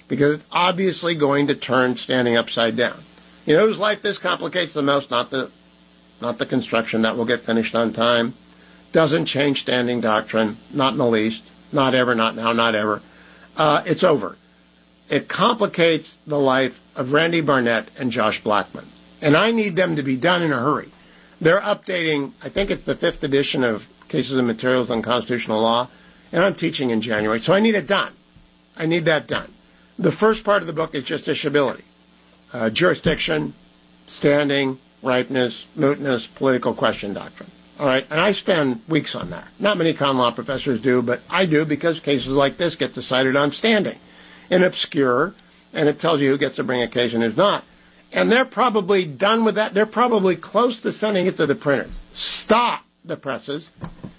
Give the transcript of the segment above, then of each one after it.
because it's obviously going to turn standing upside down. You know whose life this complicates the most? Not the construction. That will get finished on time. Doesn't change standing doctrine, not in the least. Not ever, not now, not ever. It's over. It complicates the life of Randy Barnett and Josh Blackman. And I need them to be done in a hurry. They're updating, I think it's the 5th edition of Cases and Materials on Constitutional Law, and I'm teaching in January, so I need it done. I need that done. The first part of the book is justiciability. Jurisdiction, standing, ripeness, mootness, political question doctrine. All right, and I spend weeks on that. Not many con law professors do, but I do because cases like this get decided on standing. And obscure, and it tells you who gets to bring a case and who's not. And they're probably done with that. They're probably close to sending it to the printers. Stop the presses.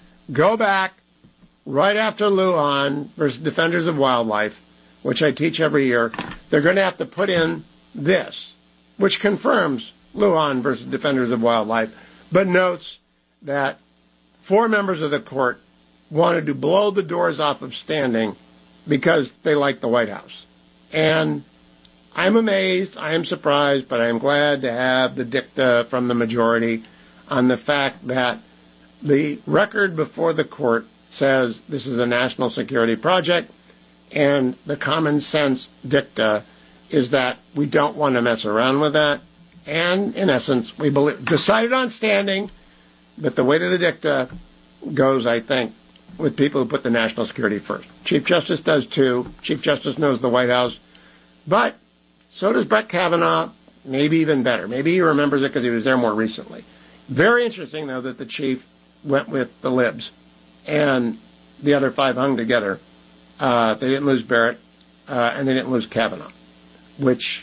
Go back right after Lujan versus Defenders of Wildlife, which I teach every year. They're going to have to put in this, which confirms Lujan versus Defenders of Wildlife, but notes that 4 members of the court wanted to blow the doors off of standing because they like the White House. And I'm amazed, I am surprised, but I am glad to have the dicta from the majority on the fact that the record before the court says this is a national security project, and the common sense dicta is that we don't want to mess around with that. And in essence, we believe decided on standing, but the weight of the dicta goes, I think, with people who put the national security first. Chief Justice does too. Chief Justice knows the White House. But so does Brett Kavanaugh, maybe even better. Maybe he remembers it because he was there more recently. Very interesting, though, that the chief went with the libs and the other 5 hung together. They didn't lose Barrett, and they didn't lose Kavanaugh, which,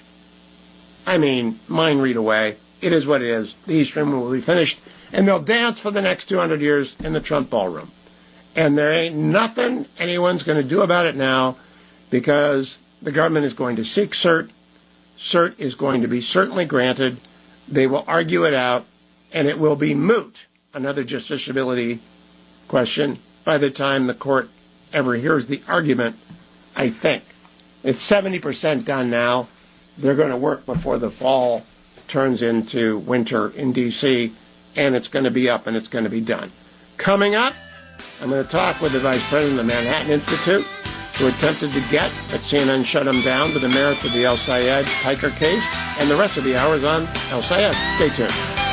I mean, mind read away. It is what it is. The East Room will be finished, and they'll dance for the next 200 years in the Trump ballroom. And there ain't nothing anyone's going to do about it now because the government is going to seek cert. Cert is going to be certainly granted. They will argue it out, and it will be moot, another justiciability question, by the time the court ever hears the argument, I think. It's 70% done now. They're going to work before the fall turns into winter in D.C., and it's going to be up and it's going to be done. Coming up, I'm going to talk with the Vice President of the Manhattan Institute, who attempted to get, but CNN shut him down, to the merits of the El Sayed Piker case, and the rest of the hour is on El Sayed. Stay tuned.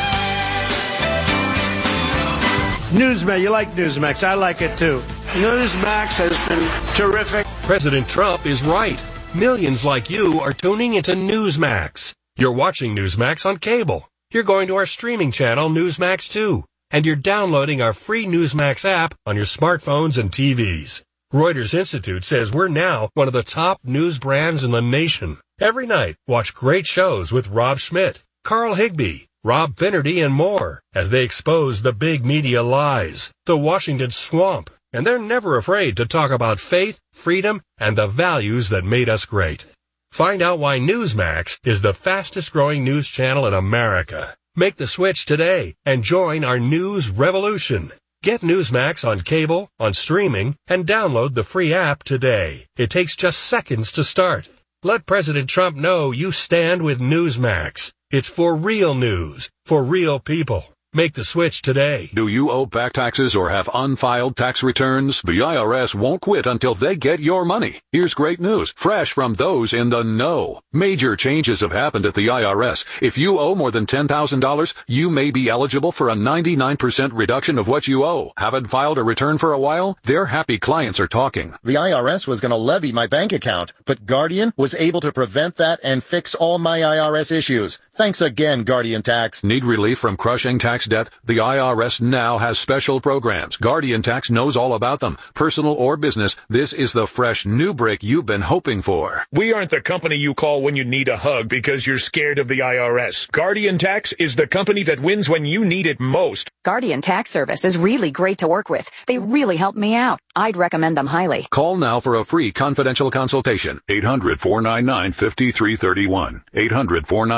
Newsmax, you like Newsmax. I like it too. Newsmax has been terrific. President Trump is right. Millions like you are tuning into Newsmax. You're watching Newsmax on cable. You're going to our streaming channel, Newsmax 2. And you're downloading our free Newsmax app on your smartphones and TVs. Reuters Institute says we're now one of the top news brands in the nation. Every night, watch great shows with Rob Schmidt, Carl Higbie, Rob Finnerty, and more as they expose the big media lies, the Washington swamp. And they're never afraid to talk about faith, freedom, and the values that made us great. Find out why Newsmax is the fastest growing news channel in America. Make the switch today and join our news revolution. Get Newsmax on cable, on streaming, and download the free app today. It takes just seconds to start. Let President Trump know you stand with Newsmax. It's for real news, for real people. Make the switch today. Do you owe back taxes or have unfiled tax returns? The IRS won't quit until they get your money. Here's great news, fresh from those in the know. Major changes have happened at the IRS. If you owe more than $10,000, you may be eligible for a 99% reduction of what you owe. Haven't filed a return for a while? Their happy clients are talking. The IRS was going to levy my bank account, but Guardian was able to prevent that and fix all my IRS issues. Thanks again, Guardian Tax. Need relief from crushing tax debt? The IRS now has special programs. Guardian Tax knows all about them. Personal or business, this is the fresh new break you've been hoping for. We aren't the company you call when you need a hug because you're scared of the IRS. Guardian Tax is the company that wins when you need it most. Guardian Tax Service is really great to work with. They really helped me out. I'd recommend them highly. Call now for a free confidential consultation. 800-499-5331. 800-499-5331.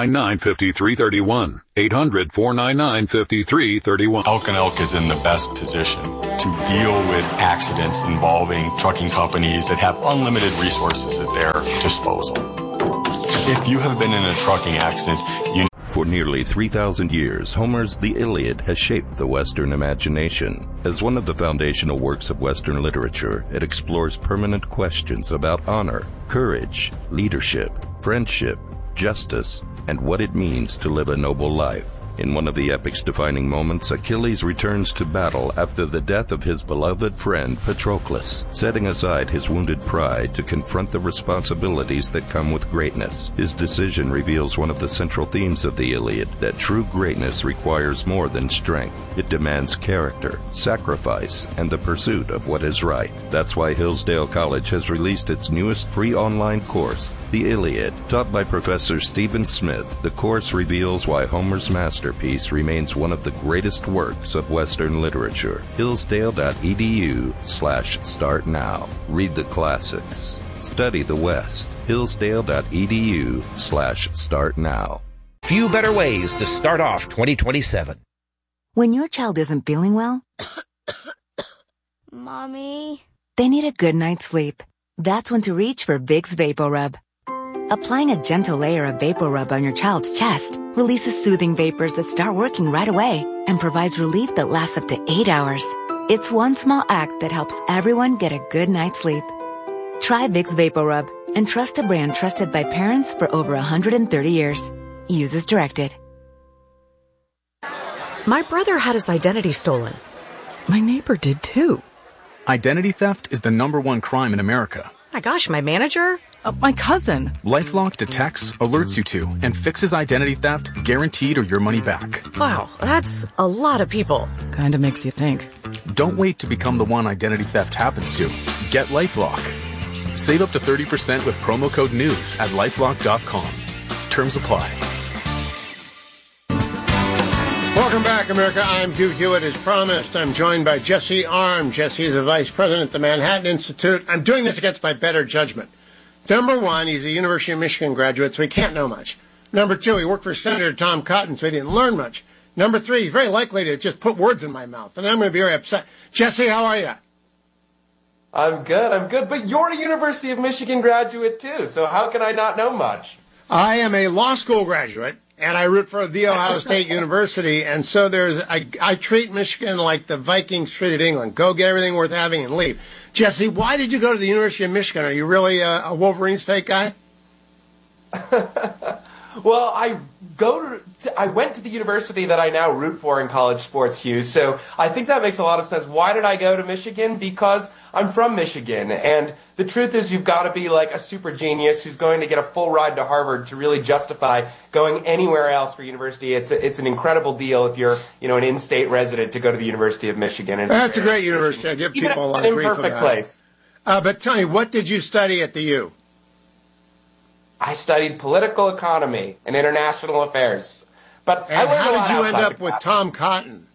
800-499-5331. 800-499-5331. Elk & Elk is in the best position to deal with accidents involving trucking companies that have unlimited resources at their disposal. If you have been in a trucking accident, For nearly 3,000 years, Homer's The Iliad has shaped the Western imagination. As one of the foundational works of Western literature, it explores permanent questions about honor, courage, leadership, friendship, justice, and what it means to live a noble life. In one of the epic's defining moments, Achilles returns to battle after the death of his beloved friend Patroclus, setting aside his wounded pride to confront the responsibilities that come with greatness. His decision reveals one of the central themes of the Iliad, that true greatness requires more than strength. It demands character, sacrifice, and the pursuit of what is right. That's why Hillsdale College has released its newest free online course, The Iliad. Taught by Professor Stephen Smith, the course reveals why Homer's masterpiece remains one of the greatest works of Western literature. Hillsdale.edu/start now. Read the classics. Study the West. Hillsdale.edu/start now. Few better ways to start off 2027. When your child isn't feeling well, Mommy, they need a good night's sleep. That's when to reach for Vicks VapoRub. Applying a gentle layer of VapoRub on your child's chest releases soothing vapors that start working right away and provides relief that lasts up to 8 hours. It's one small act that helps everyone get a good night's sleep. Try Vicks VapoRub and trust a brand trusted by parents for over 130 years. Use as directed. My brother had his identity stolen. My neighbor did too. Identity theft is the #1 crime in America. My gosh, my manager? My cousin. LifeLock detects, alerts you to, and fixes identity theft, guaranteed or your money back. Wow, that's a lot of people. Kinda makes you think. Don't wait to become the one identity theft happens to. Get LifeLock. Save up to 30% with promo code NEWS at LifeLock.com. Terms apply. Welcome back, America. I'm Hugh Hewitt. As promised, I'm joined by Jesse Arm. Jesse is the vice president at the Manhattan Institute. I'm doing this against my better judgment. Number one, he's a University of Michigan graduate, so he can't know much. Number two, he worked for Senator Tom Cotton, so he didn't learn much. Number three, he's very likely to just put words in my mouth, and I'm going to be very upset. Jesse, how are you? I'm good. But you're a University of Michigan graduate, too, so how can I not know much? I am a law school graduate, and I root for The Ohio State University, and so I treat Michigan like the Vikings treated England. Go get everything worth having and leave. Jesse, why did you go to the University of Michigan? Are you really a Wolverine State guy? Well, I went to the university that I now root for in college sports, Hugh, so I think that makes a lot of sense. Why did I go to Michigan? Because I'm from Michigan, and the truth is you've got to be like a super genius who's going to get a full ride to Harvard to really justify going anywhere else for university. It's an incredible deal if you're an in-state resident to go to the University of Michigan. And that's a great university. I give people a lot of grief about it. An imperfect place. But tell me, what did you study at the U? I studied political economy and international affairs. But and how did you end up with Tom Cotton?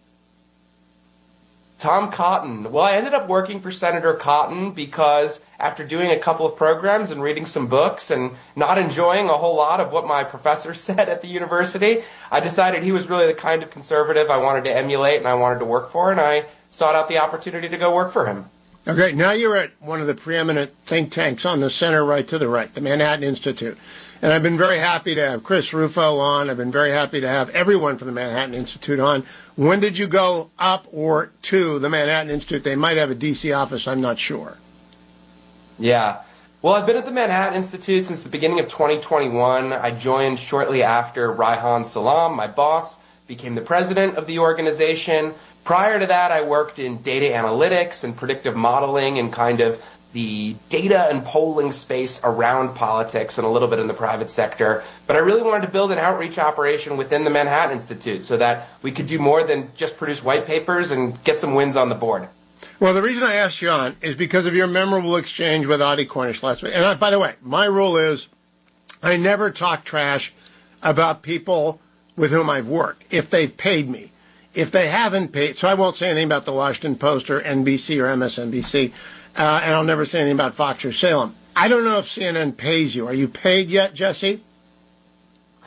Tom Cotton. Well, I ended up working for Senator Cotton because after doing a couple of programs and reading some books and not enjoying a whole lot of what my professor said at the university, I decided he was really the kind of conservative I wanted to emulate and I wanted to work for, and I sought out the opportunity to go work for him. Okay, now you're at one of the preeminent think tanks on the center right to the right, the Manhattan Institute. And I've been very happy to have Chris Rufo on. I've been very happy to have everyone from the Manhattan Institute on. When did you go up or to the Manhattan Institute? They might have a D.C. office, I'm not sure. Yeah. Well, I've been at the Manhattan Institute since the beginning of 2021. I joined shortly after Reihan Salam, my boss, became the president of the organization. Prior to that, I worked in data analytics and predictive modeling and kind of the data and polling space around politics and a little bit in the private sector. But I really wanted to build an outreach operation within the Manhattan Institute so that we could do more than just produce white papers and get some wins on the board. Well, the reason I asked you on is because of your memorable exchange with Audie Cornish last week. And by the way, my rule is I never talk trash about people with whom I've worked if they've paid me. If they haven't paid, so I won't say anything about the Washington Post or NBC or MSNBC, and I'll never say anything about Fox or Salem. I don't know if CNN pays you. Are you paid yet, Jesse?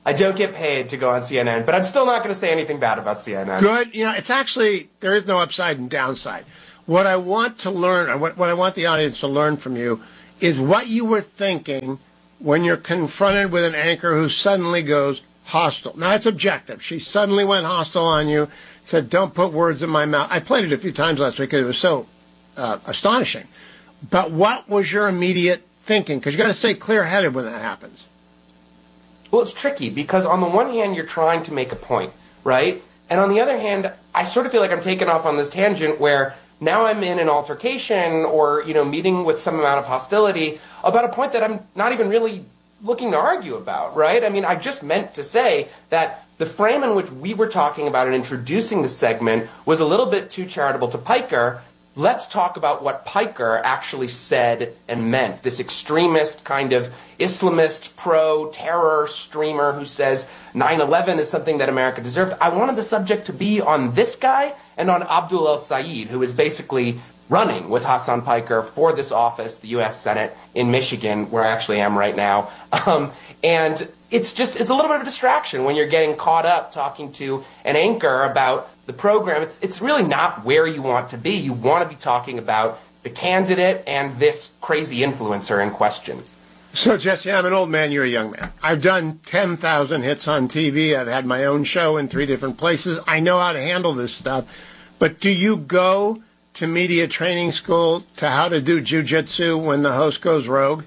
I don't get paid to go on CNN, but I'm still not going to say anything bad about CNN. Good. It's actually, there is no upside and downside. What I want to learn, or what I want the audience to learn from you, is what you were thinking when you're confronted with an anchor who suddenly goes hostile. Now, it's objective. She suddenly went hostile on you, said, don't put words in my mouth. I played it a few times last week because it was so astonishing. But what was your immediate thinking? Because you got to stay clear-headed when that happens. Well, it's tricky because on the one hand, you're trying to make a point, right? And on the other hand, I sort of feel like I'm taking off on this tangent where now I'm in an altercation or, meeting with some amount of hostility about a point that I'm not even really looking to argue about, right? I mean, I just meant to say that the frame in which we were talking about and introducing the segment was a little bit too charitable to Piker. Let's talk about what Piker actually said and meant. This extremist kind of Islamist pro-terror streamer who says 9/11 is something that America deserved. I wanted the subject to be on this guy and on Abdul El-Sayed, who is basically running with Hassan Piker for this office, the U.S. Senate in Michigan, where I actually am right now. And it's a little bit of a distraction when you're getting caught up talking to an anchor about the program. It's really not where you want to be. You want to be talking about the candidate and this crazy influencer in question. So, Jesse, I'm an old man, you're a young man. I've done 10,000 hits on TV. I've had my own show in 3 different places. I know how to handle this stuff. But do you go to media training school to how to do jujitsu when the host goes rogue?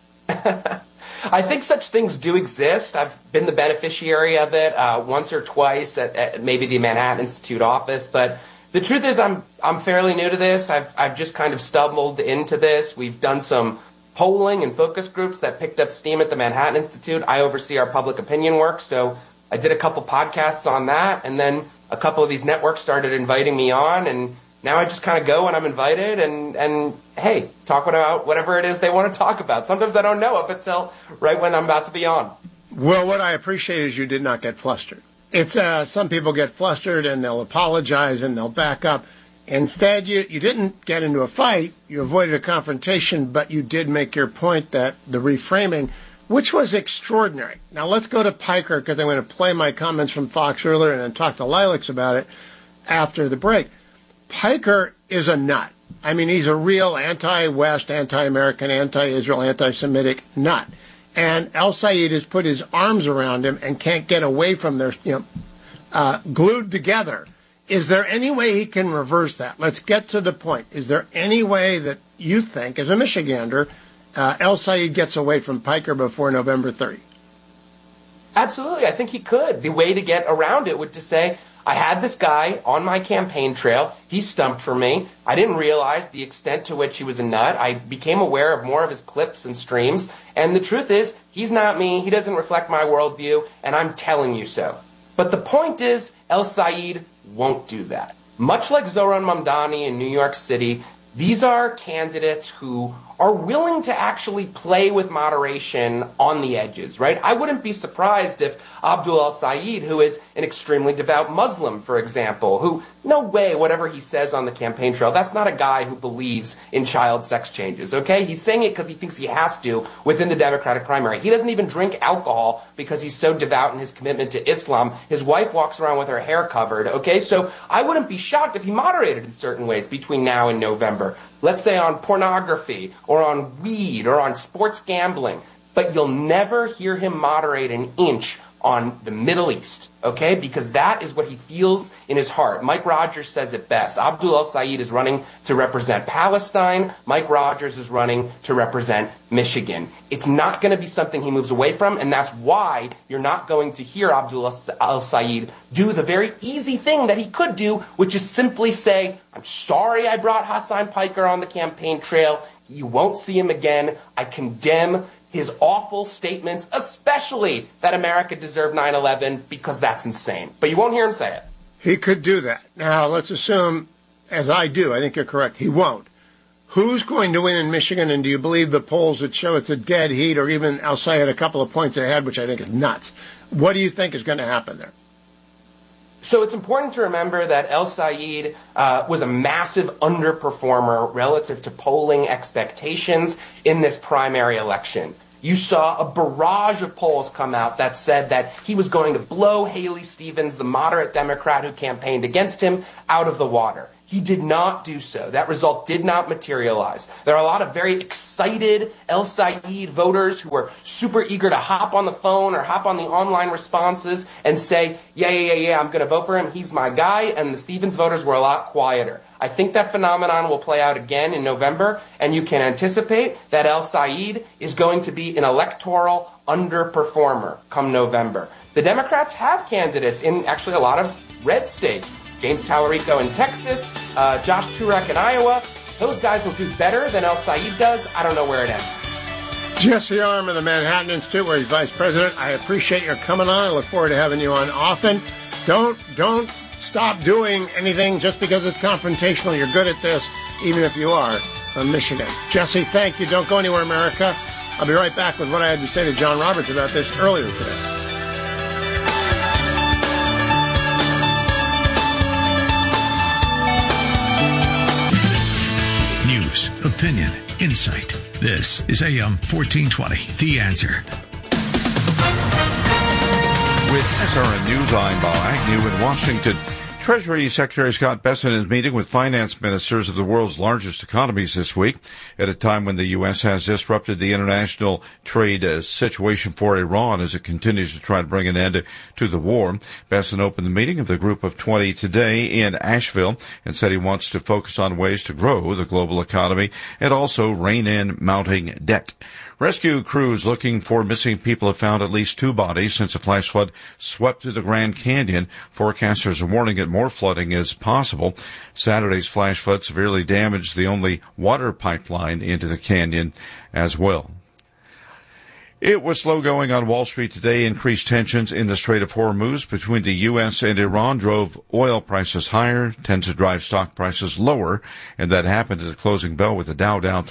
I think such things do exist. I've been the beneficiary of it once or twice at maybe the Manhattan Institute office. But the truth is I'm fairly new to this. I've just kind of stumbled into this. We've done some polling and focus groups that picked up steam at the Manhattan Institute. I oversee our public opinion work, so I did a couple podcasts on that, and then a couple of these networks started inviting me on, and now I just kind of go when I'm invited and hey, talk about whatever it is they want to talk about. Sometimes I don't know up until right when I'm about to be on. Well, what I appreciate is you did not get flustered. It's some people get flustered and they'll apologize and they'll back up. Instead, you didn't get into a fight. You avoided a confrontation, but you did make your point that the reframing, which was extraordinary. Now, let's go to Piker because I'm going to play my comments from Fox earlier and then talk to Lilacs about it after the break. Piker is a nut. I mean, he's a real anti-West, anti-American, anti-Israel, anti-Semitic nut. And El-Sayed has put his arms around him and can't get away from their, glued together. Is there any way he can reverse that? Let's get to the point. Is there any way that you think, as a Michigander, El-Sayed gets away from Piker before November 30? Absolutely. I think he could. The way to get around it would to say, I had this guy on my campaign trail. He stumped for me. I didn't realize the extent to which he was a nut. I became aware of more of his clips and streams. And the truth is, he's not me. He doesn't reflect my worldview, and I'm telling you so. But the point is, El-Sayed won't do that. Much like Zohran Mamdani in New York City, these are candidates who are willing to actually play with moderation on the edges, right? I wouldn't be surprised if Abdul El-Sayed, who is an extremely devout Muslim, for example, who, no way, whatever he says on the campaign trail, that's not a guy who believes in child sex changes, okay? He's saying it because he thinks he has to within the Democratic primary. He doesn't even drink alcohol because he's so devout in his commitment to Islam. His wife walks around with her hair covered, okay? So I wouldn't be shocked if he moderated in certain ways between now and November. Let's say on pornography, or on weed, or on sports gambling. But you'll never hear him moderate an inch on the Middle East, okay? Because that is what he feels in his heart. Mike Rogers says it best. Abdul El-Sayed is running to represent Palestine. Mike Rogers is running to represent Michigan. It's not going to be something he moves away from, and that's why you're not going to hear Abdul El-Sayed do the very easy thing that he could do, which is simply say, I'm sorry I brought Hassan Piker on the campaign trail. You won't see him again. I condemn his awful statements, especially that America deserved 9/11, because that's insane. But you won't hear him say it. He could do that. Now, let's assume, as I do, I think you're correct, he won't. Who's going to win in Michigan, and do you believe the polls that show it's a dead heat, or even El-Sayed a couple of points ahead, which I think is nuts? What do you think is going to happen there? So it's important to remember that El-Sayed was a massive underperformer relative to polling expectations in this primary election. you saw a barrage of polls come out that said that he was going to blow Haley Stevens, the moderate Democrat who campaigned against him, out of the water. He did not do so. That result did not materialize. There are a lot of very excited El Said voters who are super eager to hop on the phone or hop on the online responses and say, yeah, I'm going to vote for him. He's my guy. And the Stevens voters were a lot quieter. I think that phenomenon will play out again in November, and you can anticipate that El Said is going to be an electoral underperformer come November. The Democrats have candidates in actually a lot of red states. James Tallarico in Texas, Josh Turek in Iowa. Those guys will do better than El Said does. I don't know where it ends. Jesse Arm of the Manhattan Institute, where he's vice president. I appreciate your coming on. I look forward to having you on often. Don't stop doing anything just because it's confrontational. You're good at this, even if you are from Michigan. Jesse, thank you. Don't go anywhere, America. I'll be right back with what I had to say to John Roberts about this earlier today. Opinion, insight. This is AM 1420, The Answer. With SRN News, I'm Bob Agnew in Washington. Treasury Secretary Scott Bessent is meeting with finance ministers of the world's largest economies this week at a time when the U.S. has disrupted the international trade situation for Iran as it continues to try to bring an end to the war. Bessent opened the meeting of the Group of 20 today in Asheville and said he wants to focus on ways to grow the global economy and also rein in mounting debt. Rescue crews looking for missing people have found at least 2 bodies since a flash flood swept through the Grand Canyon. Forecasters are warning that more flooding is possible. Saturday's flash flood severely damaged the only water pipeline into the canyon as well. It was slow going on Wall Street today. Increased tensions in the Strait of Hormuz between the U.S. and Iran drove oil prices higher, tends to drive stock prices lower, and that happened at the closing bell with the Dow down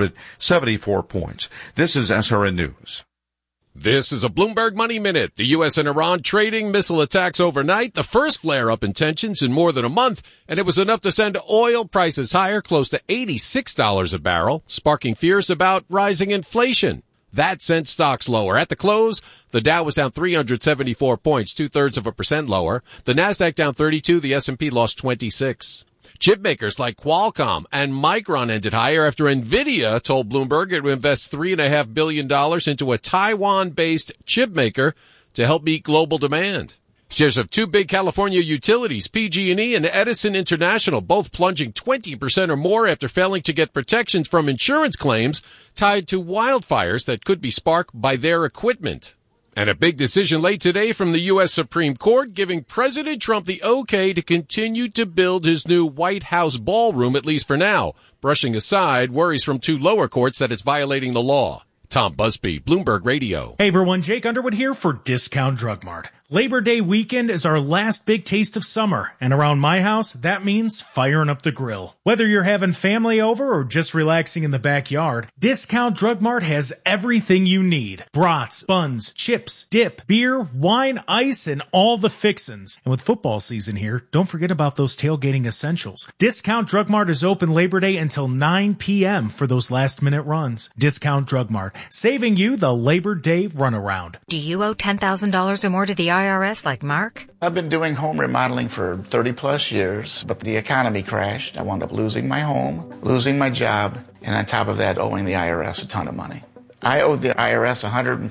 374 points. This is SRN News. This is a Bloomberg Money Minute. The U.S. and Iran trading missile attacks overnight, the first flare-up in tensions in more than a month, and it was enough to send oil prices higher, close to $86 a barrel, sparking fears about rising inflation. That sent stocks lower. At the close, the Dow was down 374 points, 0.2% lower. The Nasdaq down 32, the S&P lost 26. Chip makers like Qualcomm and Micron ended higher after NVIDIA told Bloomberg it would invest $3.5 billion into a Taiwan-based chip maker to help meet global demand. Shares of 2 big California utilities, PG&E and Edison International, both plunging 20% or more after failing to get protections from insurance claims tied to wildfires that could be sparked by their equipment. And a big decision late today from the U.S. Supreme Court giving President Trump the okay to continue to build his new White House ballroom, at least for now, brushing aside worries from 2 lower courts that it's violating the law. Tom Busby, Bloomberg Radio. Hey everyone, Jake Underwood here for Discount Drug Mart. Labor Day weekend is our last big taste of summer, and around my house, that means firing up the grill. Whether you're having family over or just relaxing in the backyard, Discount Drug Mart has everything you need. Brats, buns, chips, dip, beer, wine, ice, and all the fixins. And with football season here, don't forget about those tailgating essentials. Discount Drug Mart is open Labor Day until 9 p.m. for those last-minute runs. Discount Drug Mart, saving you the Labor Day runaround. Do you owe $10,000 or more to the IRS like Mark? I've been doing home remodeling for 30 plus years, but the economy crashed. I wound up losing my home, losing my job, and on top of that, owing the IRS a ton of money. I owed the IRS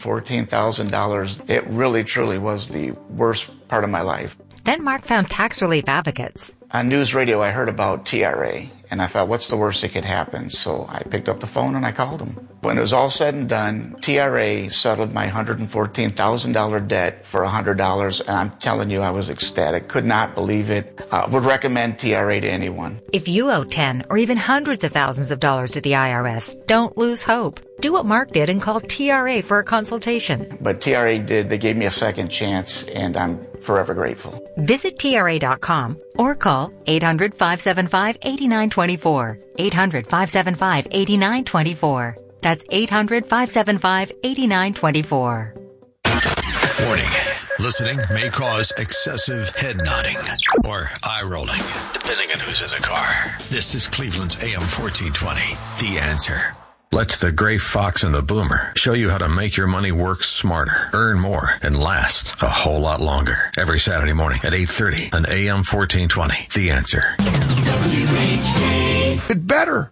$114,000. It really, truly was the worst part of my life. Then Mark found tax relief advocates. On news radio, I heard about TRA, and I thought, what's the worst that could happen? So I picked up the phone and I called them. When it was all said and done, TRA settled my $114,000 debt for $100, and I'm telling you, I was ecstatic. Could not believe it. Would recommend TRA to anyone. If you owe 10 or even hundreds of thousands of dollars to the IRS, don't lose hope. Do what Mark did and call TRA for a consultation. But TRA did. They gave me a second chance, and I'm forever grateful. Visit TRA.com or call 800-575-8924. 800-575-8924. That's 800-575-8924. Warning. Listening may cause excessive head nodding or eye rolling, depending on who's in the car. This is Cleveland's AM 1420, The Answer. Let the gray fox and the boomer show you how to make your money work smarter, earn more, and last a whole lot longer. Every Saturday morning at 8:30 on AM 1420. The Answer. WHK. It better.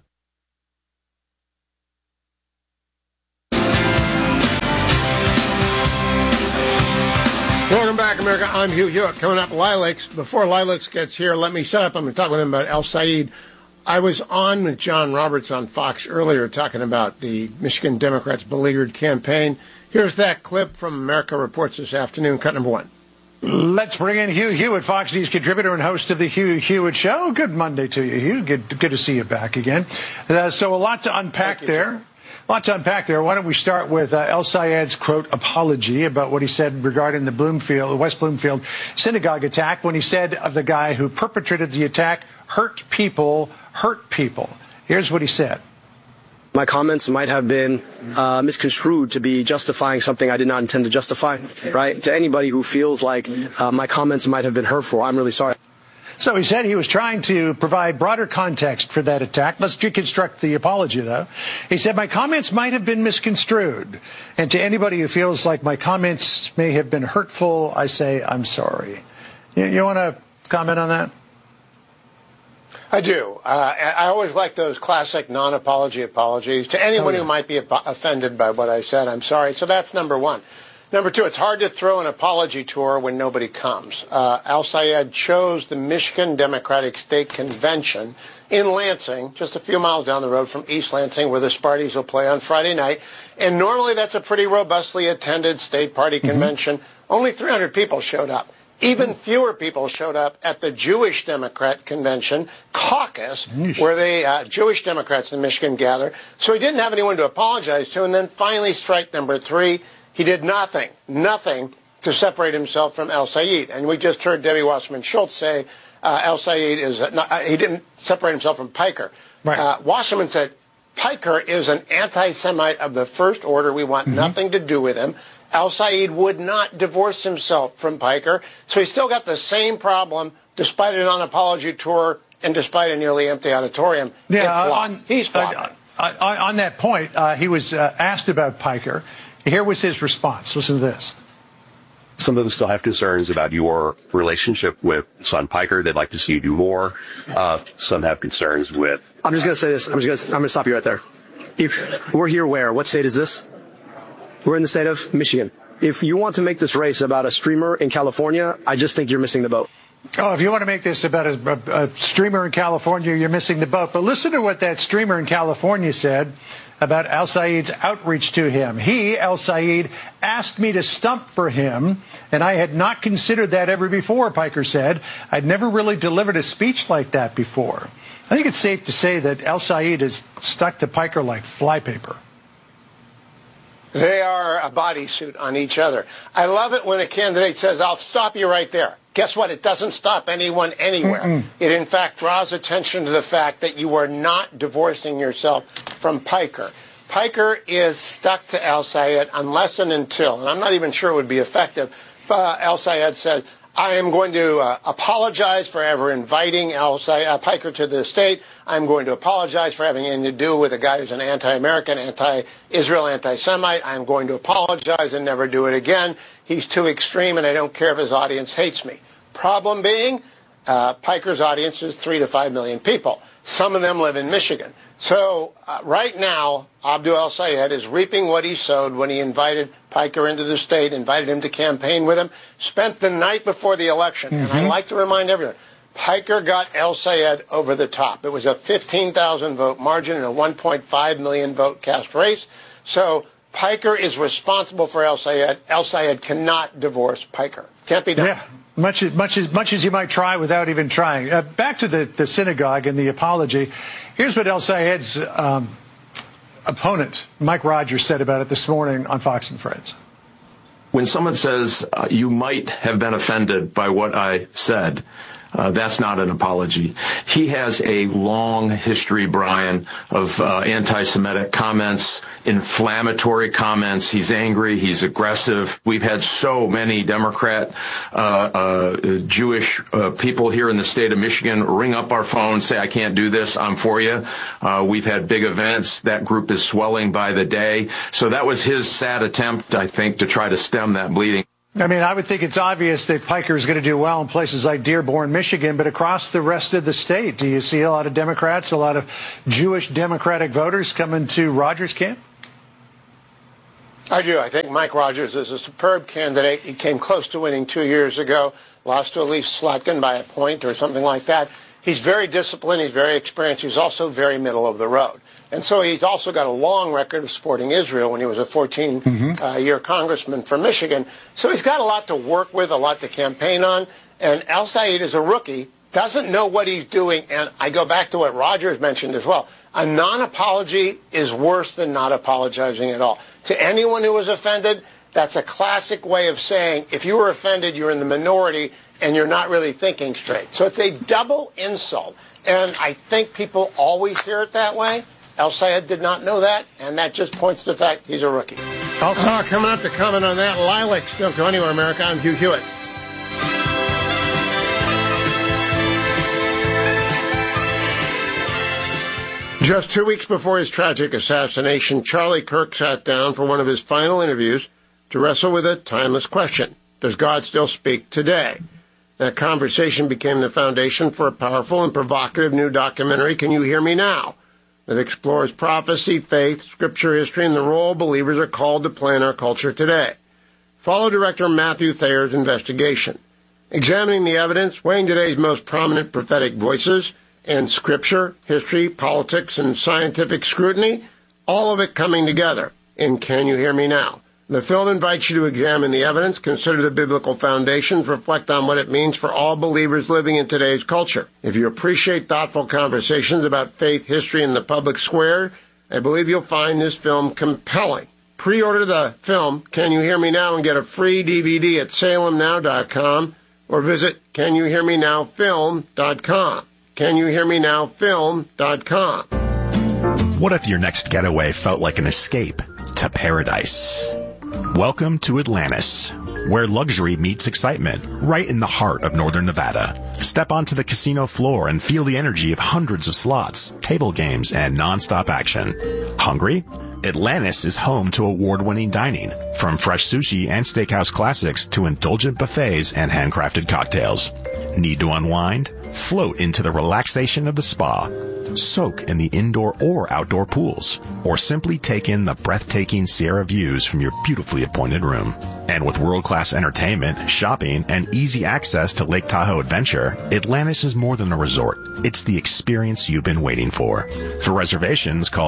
Welcome back, America. I'm Hugh Hewitt. Coming up, Lilacs. Before Lilacs gets here, let me set up. I'm going to talk with him about El Sayed. I was on with John Roberts on Fox earlier talking about the Michigan Democrats' beleaguered campaign. Here's that clip from America Reports this afternoon, cut number 1. Let's bring in Hugh Hewitt, Fox News contributor and host of the Hugh Hewitt Show. Good Monday to you, Hugh. Good to see you back again. So a lot to unpack there. Why don't we start with El Sayed's, quote, apology about what he said regarding the West Bloomfield synagogue attack, when he said of the guy who perpetrated the attack, hurt people. Here's what he said. My comments might have been misconstrued to be justifying something I did not intend to justify, right? To anybody who feels like my comments might have been hurtful, I'm really sorry. So he said he was trying to provide broader context for that attack. Let's deconstruct the apology, though. He said, my comments might have been misconstrued. And to anybody who feels like my comments may have been hurtful, I say I'm sorry. You want to comment on that? I do. I always like those classic non-apology apologies. To anyone who might be offended by what I said, I'm sorry. So that's number 1. Number 2, it's hard to throw an apology tour when nobody comes. El Sayed chose the Michigan Democratic State Convention in Lansing, just a few miles down the road from East Lansing, where the Sparties will play on Friday night. And normally that's a pretty robustly attended state party convention. Only 300 people showed up. Even fewer people showed up at the Jewish Democrat Convention caucus, where the Jewish Democrats in Michigan gather. So he didn't have anyone to apologize to. And then finally, strike number 3, he did nothing to separate himself from El Sayed. And we just heard Debbie Wasserman Schultz say El Sayed he didn't separate himself from Piker. Right. Wasserman said, Piker is an anti-Semite of the first order. We want nothing to do with him. El Sayed would not divorce himself from Piker. So he's still got the same problem, despite a non-apology tour and despite a nearly empty auditorium. Yeah, he's flopping. On that point, he was asked about Piker. Here was his response. Listen to this. Some of them still have concerns about your relationship with son Piker. They'd like to see you do more. Some have concerns with... I'm just going to say this. I'm going to stop you right there. If we're here where? What state is this? We're in the state of Michigan. If you want to make this race about a streamer in California, I just think you're missing the boat. Oh, if you want to make this about a streamer in California, you're missing the boat. But listen to what that streamer in California said about El Sayed's outreach to him. He, El Sayed, asked me to stump for him, and I had not considered that ever before, Piker said. I'd never really delivered a speech like that before. I think it's safe to say that El Sayed is stuck to Piker like flypaper. They are a bodysuit on each other. I love it when a candidate says, I'll stop you right there. Guess what? It doesn't stop anyone anywhere. It, in fact, draws attention to the fact that you are not divorcing yourself from Piker. Piker is stuck to El Sayed unless and until, and I'm not even sure it would be effective, El Sayed said, I am going to apologize for ever inviting Piker to the state. I'm going to apologize for having anything to do with a guy who's an anti-American, anti-Israel, anti-Semite. I'm going to apologize and never do it again. He's too extreme, and I don't care if his audience hates me. Problem being, Piker's audience is 3 to 5 million people. Some of them live in Michigan. So right now, Abdul El Sayed is reaping what he sowed when he invited Piker into the state, invited him to campaign with him, spent the night before the election. And I like to remind everyone, Piker got El Sayed over the top. It was a 15,000 vote margin in a 1.5 million vote cast race. So Piker is responsible for El Sayed. El Sayed cannot divorce Piker. Can't be done. Yeah. Much as you might try without even trying. Back to the synagogue and the apology. Here's what El Sayed's opponent, Mike Rogers, said about it this morning on Fox and Friends. When someone says you might have been offended by what I said, That's not an apology. He has a long history, Brian, of anti-Semitic comments, inflammatory comments. He's angry. He's aggressive. We've had so many Democrat, Jewish people here in the state of Michigan ring up our phone, say, I can't do this. I'm for you. We've had big events. That group is swelling by the day. So that was his sad attempt, I think, to try to stem that bleeding. I mean, I would think it's obvious that Piker is going to do well in places like Dearborn, Michigan, but across the rest of the state, do you see a lot of Democrats, a lot of Jewish Democratic voters coming to Rogers' camp? I do. I think Mike Rogers is a superb candidate. He came close to winning 2 years ago, lost to Elise Slotkin by a point or something like that. He's very disciplined. He's very experienced. He's also very middle of the road. And so he's also got a long record of supporting Israel when he was a 14-year congressman from Michigan. So he's got a lot to work with, a lot to campaign on. And El-Sayed is a rookie, doesn't know what he's doing. And I go back to what Rogers mentioned as well. A non-apology is worse than not apologizing at all. To anyone who was offended, that's a classic way of saying if you were offended, you're in the minority and you're not really thinking straight. So it's a double insult. And I think people always hear it that way. El-Sayed did not know that, and that just points to the fact he's a rookie. Also, coming up to comment on that, Lilacs. Don't go anywhere, America. I'm Hugh Hewitt. Just 2 weeks before his tragic assassination, Charlie Kirk sat down for one of his final interviews to wrestle with a timeless question. Does God still speak today? That conversation became the foundation for a powerful and provocative new documentary, Can You Hear Me Now?, that explores prophecy, faith, scripture, history, and the role believers are called to play in our culture today. Follow director Matthew Thayer's investigation, examining the evidence, weighing today's most prominent prophetic voices, and scripture, history, politics, and scientific scrutiny, all of it coming together in Can You Hear Me Now? The film invites you to examine the evidence, consider the biblical foundations, reflect on what it means for all believers living in today's culture. If you appreciate thoughtful conversations about faith, history, and the public square, I believe you'll find this film compelling. Pre-order the film, Can You Hear Me Now?, and get a free DVD at salemnow.com or visit CanYouHearMeNowFilm.com. CanYouHearMeNowFilm.com. What if your next getaway felt like an escape to paradise? Welcome to Atlantis, where luxury meets excitement, right in the heart of northern Nevada. Step onto the casino floor and feel the energy of hundreds of slots, table games, and non-stop action. Hungry? Atlantis is home to award-winning dining, from fresh sushi and steakhouse classics to indulgent buffets and handcrafted cocktails. Need to unwind? Float into the relaxation of the spa. Soak in the indoor or outdoor pools, or simply take in the breathtaking Sierra views from your beautifully appointed room. And with world-class entertainment, shopping, and easy access to Lake Tahoe Adventure, Atlantis is more than a resort. It's the experience you've been waiting for. For reservations, call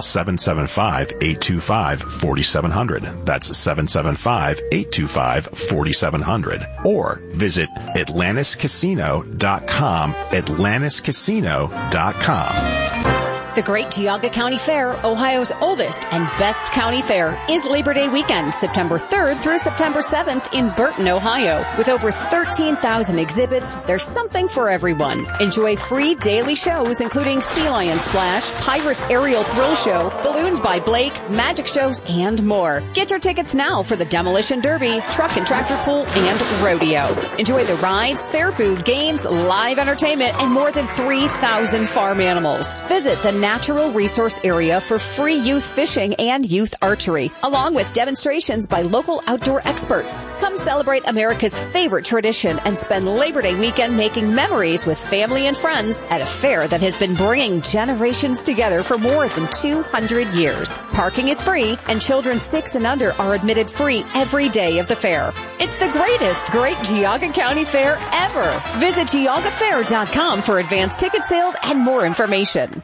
775-825-4700. That's 775-825-4700. Or visit AtlantisCasino.com, AtlantisCasino.com. The Great Geauga County Fair, Ohio's oldest and best county fair, is Labor Day weekend, September 3rd through September 7th in Burton, Ohio. With over 13,000 exhibits, there's something for everyone. Enjoy free daily shows including Sea Lion Splash, Pirates Aerial Thrill Show, Balloons by Blake, magic shows, and more. Get your tickets now for the Demolition Derby, Truck and Tractor Pull, and Rodeo. Enjoy the rides, fair food, games, live entertainment, and more than 3,000 farm animals. Visit the Natural Resource Area for free youth fishing and youth archery, along with demonstrations by local outdoor experts. Come celebrate America's favorite tradition and spend Labor Day weekend making memories with family and friends at a fair that has been bringing generations together for more than 200 years. Parking is free, and children 6 and under are admitted free every day of the fair. It's the greatest Great Geauga County Fair ever. Visit GeaugaFair.com for advanced ticket sales and more information.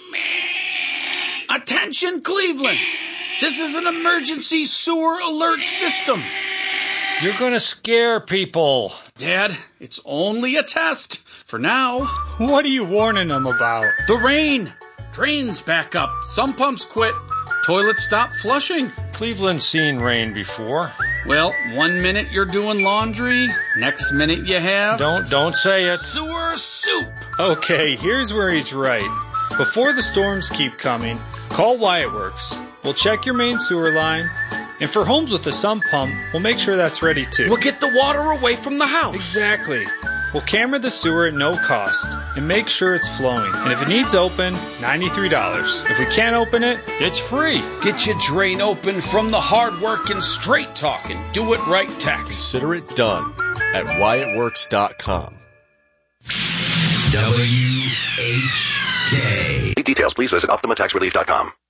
Attention, Cleveland! This is an emergency sewer alert system. You're gonna scare people. Dad, it's only a test. For now. What are you warning them about? The rain. Drains back up. Some pumps quit. Toilets stop flushing. Cleveland's seen rain before. Well, 1 minute you're doing laundry, next minute you have... Don't say it. Sewer soup. Okay, here's where he's right. Before the storms keep coming, call Wyatt Works. We'll check your main sewer line, and for homes with a sump pump, we'll make sure that's ready too. We'll get the water away from the house. Exactly. We'll camera the sewer at no cost and make sure it's flowing. And if it needs open, $93. If we can't open it, it's free. Get your drain open from the hard-working, straight-talking, do-it-right tax. Consider it done at WyattWorks.com. WHK. For details, please visit OptimaTaxRelief.com.